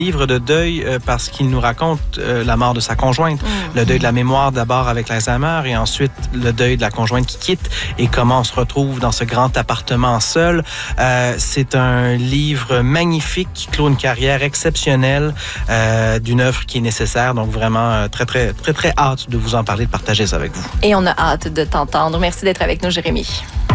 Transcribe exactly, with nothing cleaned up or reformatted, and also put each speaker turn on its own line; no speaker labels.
livre de deuil euh, parce qu'il nous raconte euh, la mort de sa conjointe, mmh. le deuil de la mémoire d'abord avec l'Alzheimer et ensuite le deuil de la conjointe qui quitte et comment on se retrouve dans ce grand appartement seul. Euh, c'est un livre magnifique qui clôt une carrière exceptionnelle euh, d'une œuvre qui est nécessaire. Donc vraiment euh, très, très, très, très hâte de vous en parler, de partager ça avec vous.
Et on a hâte de t'entendre. Merci d'être avec nous, Jérémy.